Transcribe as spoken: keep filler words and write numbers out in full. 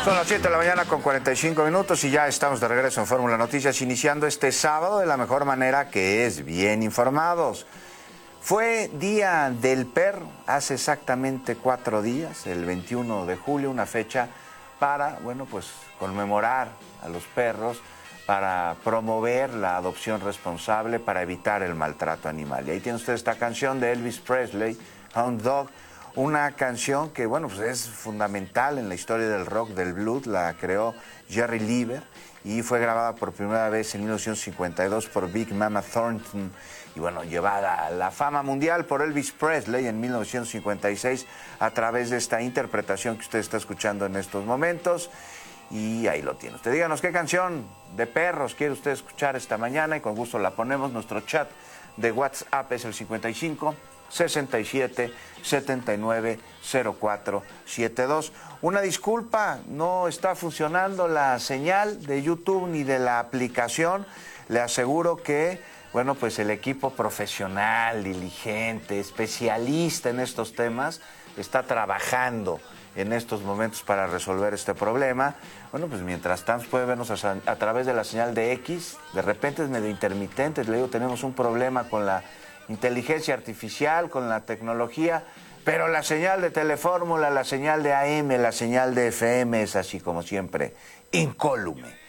Son las siete de la mañana con cuarenta y cinco minutos y ya estamos de regreso en Fórmula Noticias, iniciando este sábado de la mejor manera, que es bien informados. Fue Día del Perro hace exactamente cuatro días, el veintiuno de julio, una fecha para, bueno, pues conmemorar a los perros, para promover la adopción responsable, para evitar el maltrato animal. Y ahí tiene usted esta canción de Elvis Presley, Hound Dog, una canción que, bueno, pues es fundamental en la historia del rock, del blues. La creó Jerry Leiber y fue grabada por primera vez en mil novecientos cincuenta y dos por Big Mama Thornton y, bueno, llevada a la fama mundial por Elvis Presley en mil novecientos cincuenta y seis a través de esta interpretación que usted está escuchando en estos momentos. Y ahí lo tiene usted. Díganos qué canción de perros quiere usted escuchar esta mañana y con gusto la ponemos. Nuestro chat de WhatsApp es el cincuenta y cinco, sesenta y siete, setenta y nueve, cero cuatro setenta y dos. Una disculpa, no está funcionando la señal de YouTube ni de la aplicación. Le aseguro que, bueno, pues el equipo profesional, diligente, especialista en estos temas, está trabajando en estos momentos para resolver este problema. Bueno, pues mientras tanto puede vernos a, a través de la señal de X. De repente es medio intermitente, le digo, tenemos un problema con la inteligencia artificial, con la tecnología, pero la señal de Telefórmula, la señal de A M, la señal de F M es así como siempre, incólume.